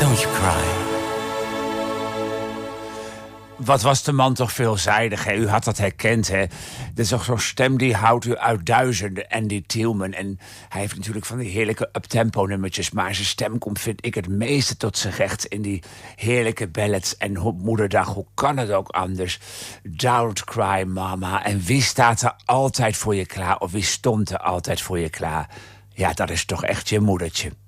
Don't you cry. Wat was de man toch veelzijdig, hè? U had dat herkend, hè? Dat is toch zo'n stem die houdt u uit duizenden, Andy Tielman. En hij heeft natuurlijk van die heerlijke uptempo nummertjes, maar zijn stem komt, vind ik, het meeste tot zijn recht in die heerlijke ballads. En op Moederdag, hoe kan het ook anders? Don't cry, mama. En wie staat er altijd voor je klaar? Of wie stond er altijd voor je klaar? Ja, dat is toch echt je moedertje.